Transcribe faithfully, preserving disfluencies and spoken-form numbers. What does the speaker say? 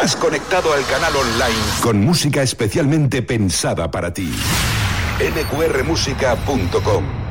Has conectado al canal online con música especialmente pensada para ti. ene cu erre música punto com